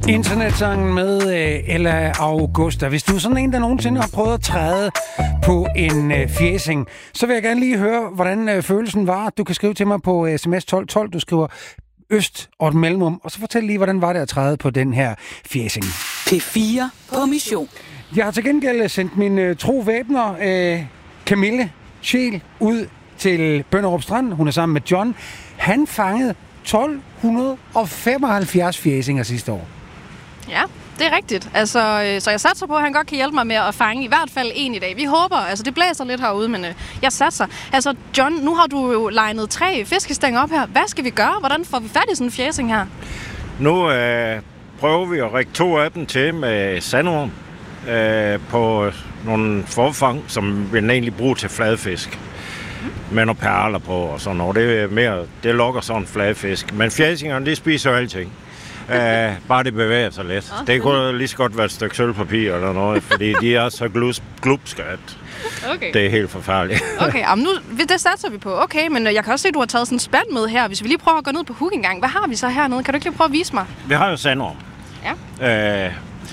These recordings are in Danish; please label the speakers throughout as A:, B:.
A: Internetsangen med Ella Augusta. Hvis du er sådan en, der nogensinde har prøvet at træde på en fjæsing, så vil jeg gerne lige høre, hvordan følelsen var. Du kan skrive til mig på sms 1212. Du skriver øst og et mellemrum, og så fortæl lige, hvordan var det at træde på den her fjæsing.
B: P4 på mission.
A: Jeg har til gengæld sendt min tro væbner, Camille Scheel, ud til Bønderup Strand. Hun er sammen med John. Han fangede 1275 fjæsinger sidste år.
C: Ja, det er rigtigt. Altså, så jeg satser på, at han godt kan hjælpe mig med at fange i hvert fald en i dag. Vi håber, altså det blæser lidt herude, men jeg satser. Altså John, nu har du jo legnet 3 fiskestænger op her. Hvad skal vi gøre? Hvordan får vi fat i sådan en fjæsing her?
D: Nu prøver vi at række 2 af dem til med sandorm på nogle forfang, som vi egentlig bruger til fladfisk. Med nogle perler på og sådan noget. Det lokker sådan en fladfisk. Men fjæsingerne, de spiser jo alting. Bare det bevæger sig lidt. Det kunne lige så godt være et stykke sølvpapir eller noget, fordi de er så glupske, at det er helt forfærdeligt.
C: Okay, nu, det satser vi på. Okay, men jeg kan også se, at du har taget sådan en spand med her. Hvis vi lige prøver at gå ned på hook en gang. Hvad har vi så hernede? Kan du ikke lige prøve at vise mig?
D: Vi har jo sandorm.
C: Ja.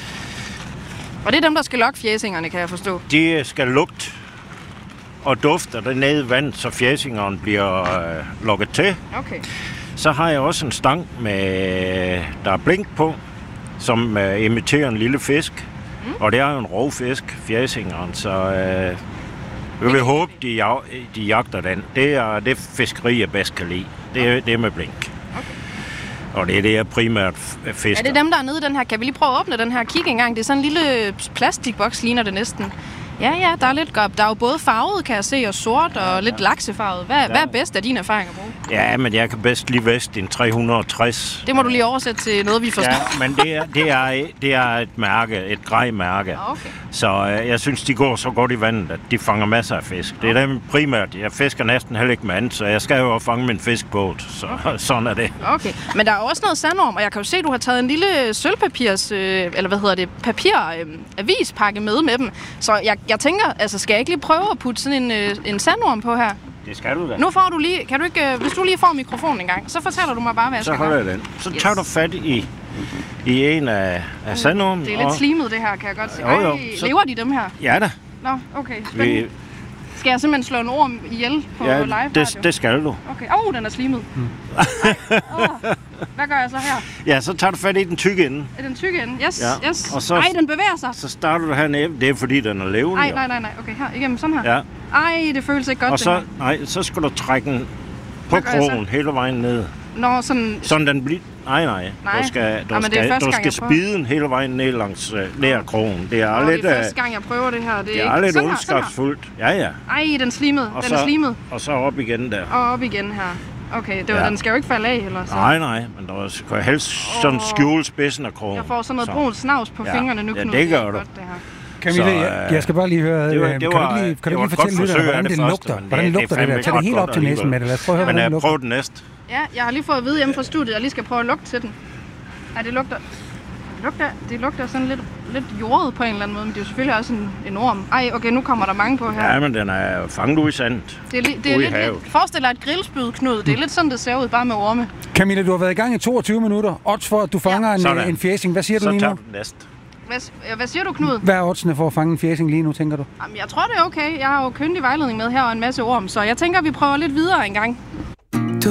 C: Og det er dem, der skal lokke fjæsingerne, kan jeg forstå.
D: De skal lugte og dufte det nede i vandet, så fjæsingerne bliver lukket til.
C: Okay.
D: Så har jeg også en stang, der er blink på, som imiterer en lille fisk. Og det er jo en rovfisk, fjæsingeren, så vi vil håbe, de jagter den. Det er det fiskeri, jeg bedst kan lide. Det er med blink. Okay. Og det er det, jeg primært fisker.
C: Er det dem, der er nede i den her? Kan vi lige prøve at åbne den her? Kig engang. Det er sådan en lille plastikboks, ligner det næsten. Ja, der er lidt godt. Der er jo både farvet, kan jeg se, og sort og lidt laksefarvet. Hvad er bedst af dine erfaringer at bruge?
D: Ja, men jeg kan bedst lige vest en 360.
C: Det må du lige oversætte til noget, vi forstår.
D: Ja, men det er et mærke, et grej-mærke.
C: Okay.
D: Så jeg synes, de går så godt i vandet, at de fanger masser af fisk. Det er dem primært. Jeg fisker næsten heller ikke med andet, så jeg skal jo fange min fiskbåd. Så sådan er det.
C: Okay, men der er også noget sandorm, og jeg kan jo se, at du har taget en lille sølvpapirs, papiravispakke med dem. Så jeg tænker, altså skal jeg ikke lige prøve at putte sådan en sandorm på her?
D: Det skal du da.
C: Nu får du lige, kan du ikke, hvis du lige får mikrofonen en gang, så fortæller du mig bare, hvad jeg skal gøre.
D: Så holder jeg den. Så tager du fat i en af sandormen.
C: Det er lidt slimet det her, kan jeg godt se.
D: Jo.
C: Lever de dem her?
D: Ja da.
C: Nå, okay. Skal jeg simpelthen slå en orm ihjel på live radio?
D: Det skal du.
C: Okay. Den er slimet. Hvad gør jeg så her?
D: Ja, så tager du fat i den tykke ende.
C: I den tykke ende? Yes.
D: Og så,
C: den bevæger sig.
D: Så starter du hernede. Det er fordi, den er levende.
C: Nej. Okay, her igennem sådan her.
D: Ja.
C: Det føles ikke godt.
D: Og så skal du trække den på krogen hele vejen ned.
C: Nå, sådan...
D: Sådan den bliver... Nej. Du skal spide den hele vejen ned langs nær krogen. Det er lidt...
C: Det er første gang, jeg prøver det her.
D: Det er lidt ondskabsfuldt. Ja.
C: Den slimede. Den er slimet.
D: Og så op igen der.
C: Og op igen her. Okay, den skal jo ikke falde af heller. Så.
D: Nej, men der skal helst sådan skjule spidsen af krogen.
C: Jeg får sådan noget brunt snavs på fingrene nu.
D: Ja, det gør du.
C: Godt, det her.
A: Camille, jeg skal bare lige høre, kan du lige fortælle lytterne, hvordan det lugter? Hvordan lugter det der? Tag det helt op til næsen med det. Lad os prøve at høre, hvordan det lugter.
D: Men prøv den næste.
C: Ja, jeg har lige fået at vide hjemme fra studiet, at jeg lige skal prøve at lugte til den. Det lugter sådan lidt jordet på en eller anden måde, men det er jo selvfølgelig også en orm. Okay, nu kommer der mange på her.
D: Ja, men den er fanget ude i sandet.
C: Det er lidt forestil dig et grillspyd, Knud. Det er lidt sådan, det ser ud, bare med orme.
A: Camille, du har været i gang i 22 minutter. Odds for, at du fanger en fjæsing. Hvad siger du lige nu?
D: Så tager du den næste.
C: Hvad siger du, Knud?
A: Hvad er oddsene for at fange en fjæsing lige nu, tænker du?
C: Jamen, jeg tror, det er okay. Jeg har jo kyndig vejledning med her og en masse orm, så jeg tænker, vi prøver lidt videre en gang.